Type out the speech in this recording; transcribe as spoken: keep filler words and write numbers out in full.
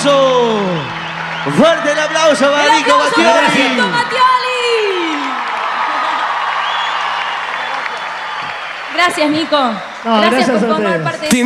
aplauso. Fuerte el aplauso para ¡El Nico aplauso para Mattioli. Nico Mattioli! Gracias, Nico. No, gracias, gracias por a formar ustedes. parte de